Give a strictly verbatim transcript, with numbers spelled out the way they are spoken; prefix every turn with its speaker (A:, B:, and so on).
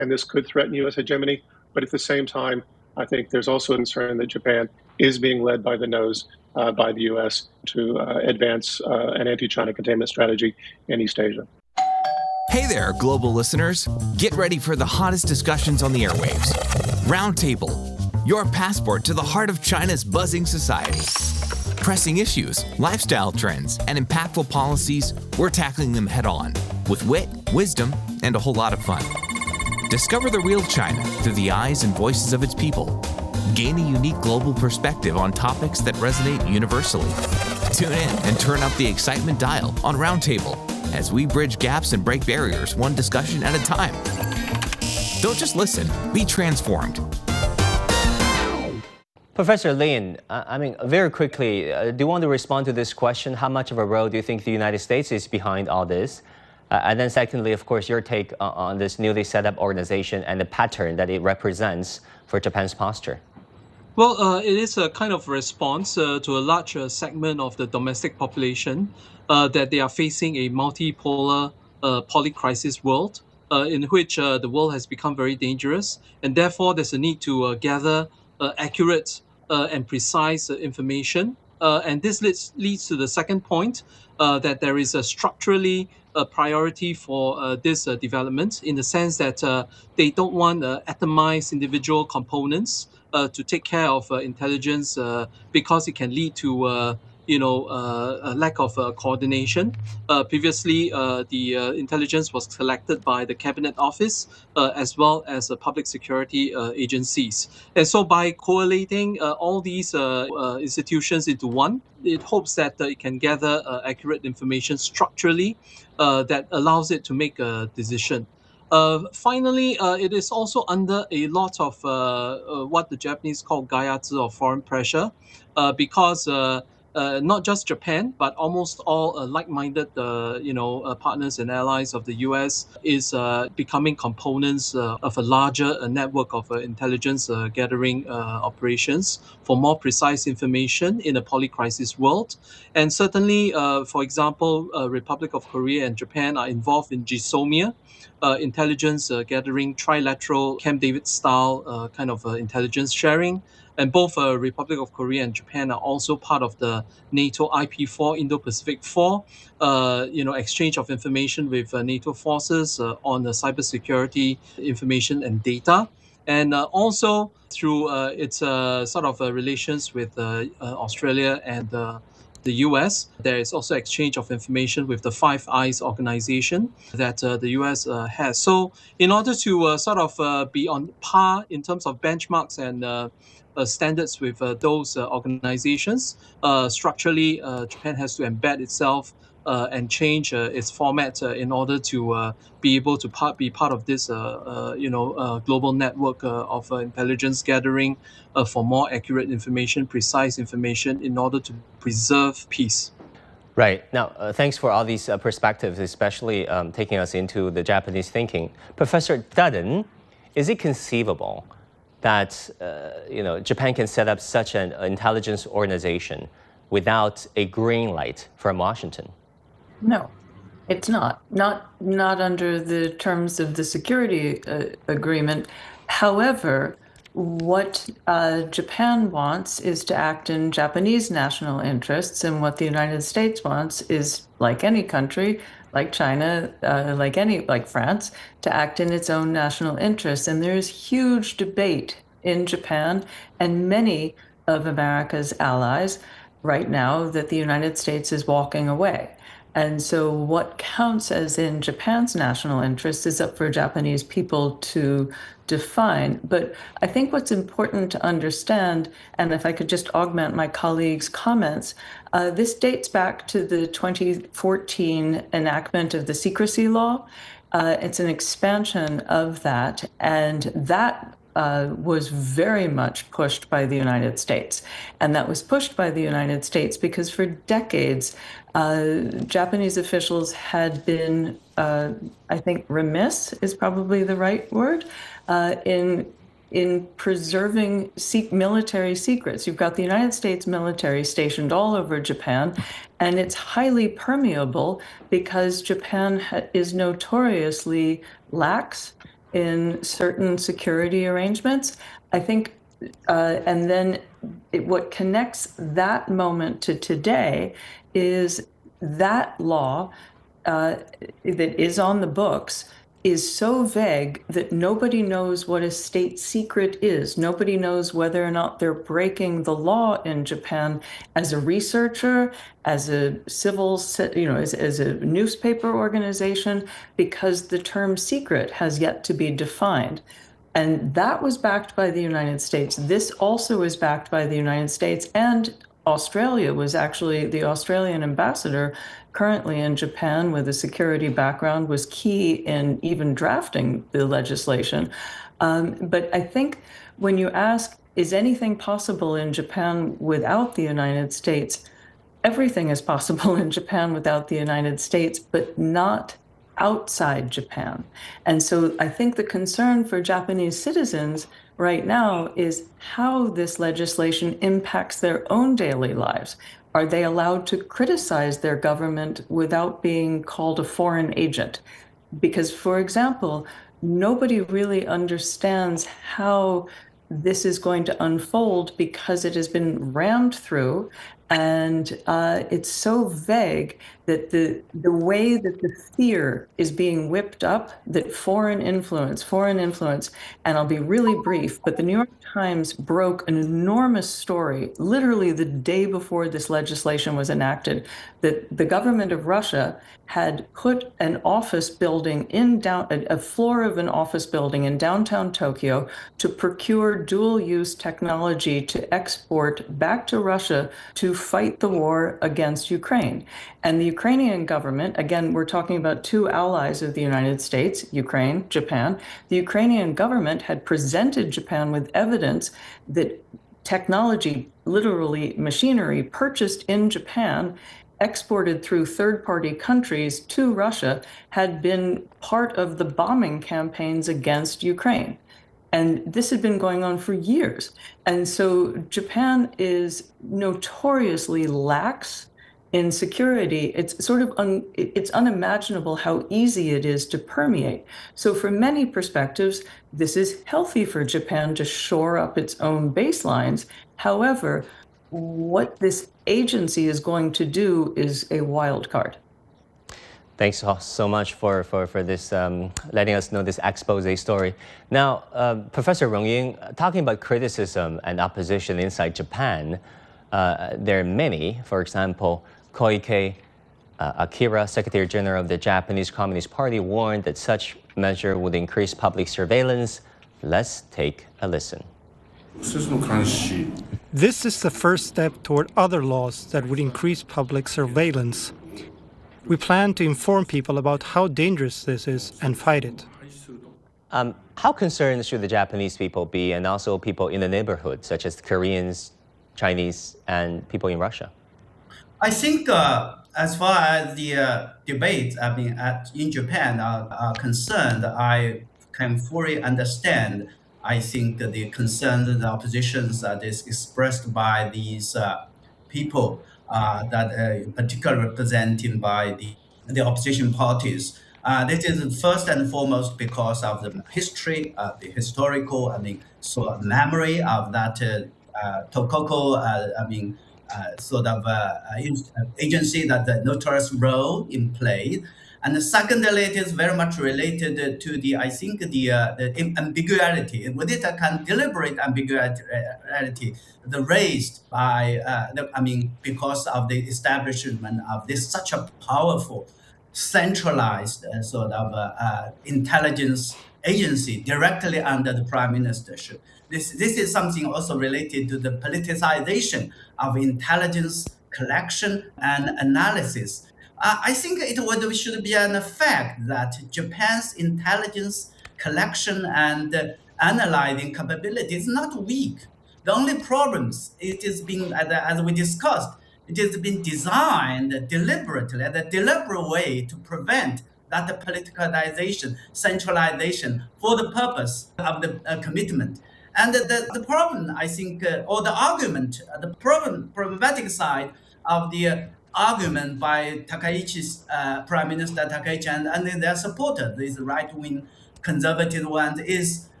A: and this could threaten U S hegemony. But at the same time, I think there's also a concern that Japan is being led by the nose uh, by the U S to uh, advance uh, an anti-China containment strategy in East Asia.
B: Hey there, global listeners. Get ready for the hottest discussions on the airwaves. Roundtable, your passport to the heart of China's buzzing society. Pressing issues, lifestyle trends, and impactful policies, we're tackling them head on with wit, wisdom, and a whole lot of fun. Discover the real China through the eyes and voices of its people. Gain a unique global perspective on topics that resonate universally. Tune in and turn up the excitement dial on Roundtable as we bridge gaps and break barriers one discussion at a time. Don't just listen, be transformed.
C: Professor Lin, I mean, very quickly, uh, do you want to respond to this question? How much of a role do you think the United States is behind all this? Uh, and then secondly, of course, your take uh, on this newly set up organization and the pattern that it represents for Japan's posture.
D: Well, uh, it is a kind of response uh, to a large uh, segment of the domestic population uh, that they are facing a multipolar uh, polycrisis world uh, in which uh, the world has become very dangerous. And therefore, there's a need to uh, gather uh, accurate uh, and precise uh, information. Uh, and this leads, leads to the second point, uh, that there is a structurally a priority for uh, this uh, development in the sense that uh, they don't want uh, atomized individual components uh, to take care of uh, intelligence uh, because it can lead to uh, you know uh, a lack of uh, coordination. Uh, previously, uh, the uh, intelligence was collected by the Cabinet Office uh, as well as uh, public security uh, agencies, and so by collating uh, all these uh, uh, institutions into one, it hopes that uh, it can gather uh, accurate information structurally uh, that allows it to make a decision. Uh, finally, uh, it is also under a lot of uh, uh, what the Japanese call gaiatsu, or foreign pressure, uh, because uh, uh, not just Japan, but almost all uh, like-minded, uh, you know, uh, partners and allies of the U S is uh, becoming components uh, of a larger uh, network of uh, intelligence uh, gathering uh, operations for more precise information in a polycrisis world. And certainly, uh, for example, uh, Republic of Korea and Japan are involved in GSOMIA, uh, intelligence uh, gathering, trilateral Camp David style uh, kind of uh, intelligence sharing. And both uh, Republic of Korea and Japan are also part of the NATO I P four, Indo-Pacific four, uh, you know, exchange of information with uh, NATO forces uh, on the cybersecurity information and data. And uh, also through uh, its uh, sort of uh, relations with uh, uh, Australia and uh, the U S. There is also exchange of information with the Five Eyes organization that uh, the U S uh, has. So in order to uh, sort of uh, be on par in terms of benchmarks and uh, uh, standards with uh, those uh, organizations, uh, structurally, uh, Japan has to embed itself uh, and change uh, its format uh, in order to uh, be able to part, be part of this, uh, uh, you know, uh, global network uh, of uh, intelligence gathering uh, for more accurate information, precise information, in order to preserve peace.
C: Right. Now, uh, thanks for all these uh, perspectives, especially um, taking us into the Japanese thinking. Professor Dutton, is it conceivable that uh, you know, Japan can set up such an intelligence organization without a green light from Washington?
E: No, it's not. Not, not under the terms of the security uh, agreement. However, what uh, Japan wants is to act in Japanese national interests, and what the United States wants is, like any country, like China, uh, like any, like France, to act in its own national interests. And there is huge debate in Japan and many of America's allies right now that the United States is walking away. And so what counts as in Japan's national interest is up for Japanese people to define. But I think what's important to understand, and if I could just augment my colleague's comments, uh, this dates back to the twenty fourteen enactment of the secrecy law. Uh, it's an expansion of that, and that Uh, was very much pushed by the United States. And that was pushed by the United States because for decades, uh, Japanese officials had been, uh, I think remiss is probably the right word, uh, in in preserving se- military secrets. You've got the United States military stationed all over Japan, and it's highly permeable because Japan ha- is notoriously lax in certain security arrangements. I think, uh, and then it, what connects that moment to today is that law uh, that is on the books is so vague that nobody knows what a state secret is. Nobody knows whether or not they're breaking the law in Japan. As a researcher, as a civil, you know, as, as a newspaper organization, because the term secret has yet to be defined. And that was backed by the United States. This also is backed by the United States, and Australia was actually, the Australian ambassador currently in Japan with a security background was key in even drafting the legislation. Um, but I think when you ask, is anything possible in Japan without the United States? Everything is possible in Japan without the United States, but not outside Japan. And so I think the concern for Japanese citizens right now is how this legislation impacts their own daily lives. Are they allowed to criticize their government without being called a foreign agent? Because, for example, nobody really understands how this is going to unfold because it has been rammed through, and uh, it's so vague that the the way that the fear is being whipped up, that foreign influence, foreign influence, and I'll be really brief, but the New York Times broke an enormous story, literally the day before this legislation was enacted, that the government of Russia had put an office building in down, a floor of an office building in downtown Tokyo to procure dual-use technology to export back to Russia to fight the war against Ukraine. And the Ukrainian government, again, we're talking about two allies of the United States, Ukraine, Japan. The Ukrainian government had presented Japan with evidence that technology, literally machinery, purchased in Japan, exported through third-party countries to Russia, had been part of the bombing campaigns against Ukraine. And this had been going on for years. And so Japan is notoriously lax in security. It's sort of, un, it's unimaginable how easy it is to permeate. So from many perspectives, this is healthy for Japan to shore up its own baselines. However, what this agency is going to do is a wild card.
C: Thanks so much for, for, for this, um, letting us know this expose story. Now, uh, Professor Rong Ying, talking about criticism and opposition inside Japan, uh, there are many. For example, Koike uh, Akira, Secretary General of the Japanese Communist Party, warned that such measure would increase public surveillance. Let's take a listen.
F: This is the first step toward other laws that would increase public surveillance. We plan to inform people about how dangerous this is and fight it.
C: Um, how concerned should the Japanese people be, and also people in the neighborhood, such as Koreans, Chinese, and people in Russia?
G: I think uh, as far as the uh, debates I mean, at, in Japan are, are concerned, I can fully understand. I think the concerns, the oppositions that is expressed by these uh, people uh, that uh, particularly represented by the, the opposition parties. Uh, this is first and foremost because of the history, uh, the historical, I mean, sort of memory of that uh, uh, Tohoku, uh, I mean, uh, sort of uh, agency that the notorious role in play. And secondly, it is very much related to the, I think, the, uh, the ambiguity. With it, a kind of deliberate ambiguity the raised by, uh, the, I mean, because of the establishment of this such a powerful, centralized uh, sort of uh, uh, intelligence agency directly under the prime ministership. This, this is something also related to the politicization of intelligence collection and analysis. Uh, I think it would, should be an fact that Japan's intelligence collection and uh, analyzing capability is not weak. The only problems, it is being, as, as we discussed, it has been designed deliberately, as a deliberate way to prevent that politicalization, centralization for the purpose of the uh, commitment. And the, the, the problem, I think, uh, or the argument, uh, the problem, problematic side of the uh, argument by Takaichi's uh, Prime Minister Takaichi and, and their supporters, these right-wing conservative one is